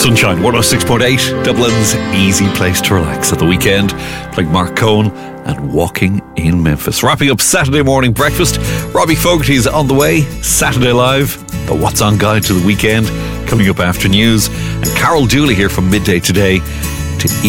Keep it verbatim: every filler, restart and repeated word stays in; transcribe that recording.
Sunshine one oh six point eight, Dublin's easy place to relax at the weekend. Playing Mark Cohn and Walking in Memphis. Wrapping up Saturday morning breakfast. Robbie Fogarty's on the way. Saturday Live, the What's On guide to the weekend, coming up after news. And Carol Dooley here from midday today to